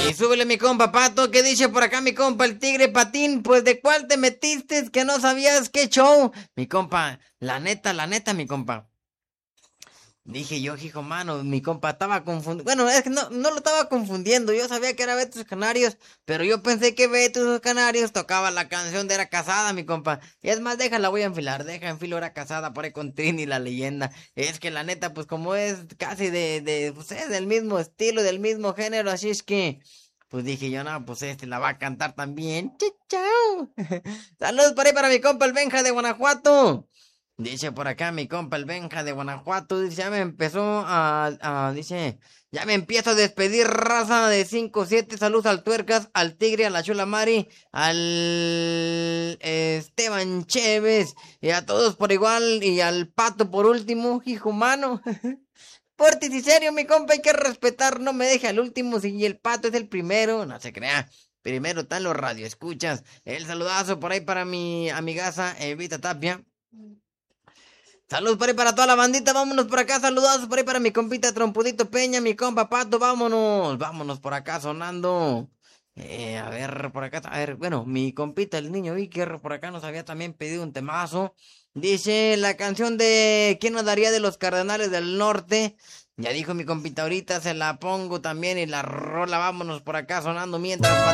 Y súbele mi compa Pato, ¿qué dice por acá mi compa el Tigre Patín? Pues ¿de cuál te metiste que no sabías qué show? Mi compa, la neta mi compa. Dije yo, hijo mano, mi compa estaba confundido. Bueno, es que no lo estaba confundiendo. Yo sabía que era Beto y sus Canarios, pero yo pensé que Beto y sus Canarios tocaba la canción de Era Casada, mi compa. Y es más, déjala, voy a enfilar. Deja enfilo Era Casada por ahí con Trini, la leyenda. Es que la neta, pues como es casi pues es del mismo estilo, del mismo género, así es que. Pues dije yo, no, pues la va a cantar también. Chao. Saludos por ahí para mi compa el Benja de Guanajuato. Dice por acá mi compa el Benja de Guanajuato, dice, ya me empezó dice, ya me empiezo a despedir raza de 5-7, saludos al Tuercas, al Tigre, a la Chula Mari, al Esteban Chévez, y a todos por igual, y al Pato por último, hijo humano. Portis y serio, mi compa, hay que respetar, no me deje al último, si el Pato es el primero, no se crea. Primero están los radioescuchas. El saludazo por ahí para mi amigaza Evita Tapia. Saludos por ahí para toda la bandita, vámonos por acá, saludos por ahí para mi compita Trompudito Peña, mi compa Pato, vámonos por acá sonando. A ver, por acá, a ver, bueno, mi compita el niño Iker por acá nos había también pedido un temazo. Dice la canción de ¿Quién nos daría de los Cardenales del Norte? Ya dijo mi compita ahorita, se la pongo también y la rola, vámonos por acá sonando mientras...